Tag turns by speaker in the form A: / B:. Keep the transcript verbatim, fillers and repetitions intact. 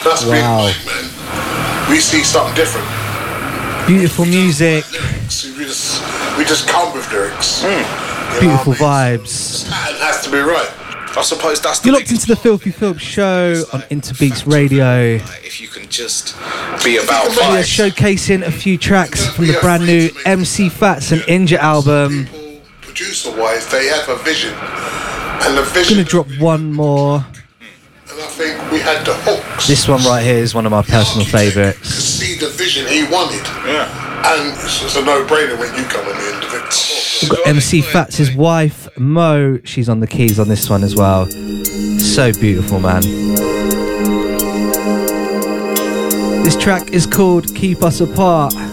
A: That's
B: wow.
A: big, man. We see something different.
B: Beautiful music.
A: We just, we just come with lyrics.
C: Mm.
B: Beautiful vibes.
A: The pattern has to be right.
C: I suppose that's the
B: You're locked into the Filthy Film show on Interbeats Radio.
C: If you can just be about
B: We are
C: vibes.
B: showcasing a few tracks from the brand new M C Fats and Inja album.
A: Producer-wise, they have a vision, and the
B: I'm
A: vision.
B: gonna drop one more.
A: And I think we had the hooks.
B: This one right here is one of my personal favourites.
A: To see the vision he wanted.
C: Yeah.
A: And it's just a no-brainer when you come in the end of it.
B: We've got M C Fats' wife, Mo. She's on the keys on this one as well. So beautiful, man. This track is called Keep Us Apart.